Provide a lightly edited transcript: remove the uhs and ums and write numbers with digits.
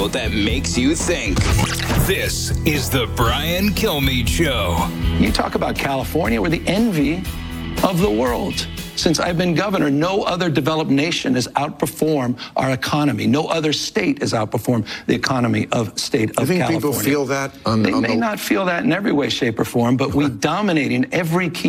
show that makes you think. This is the Brian Kilmeade Show. You talk about California, we're the envy of the world. Since I've been governor, no other developed nation has outperformed our economy. No other state has outperformed the economy of state of California. Do you think people feel that? They may not feel that in every way, shape, or form, but we dominate in every key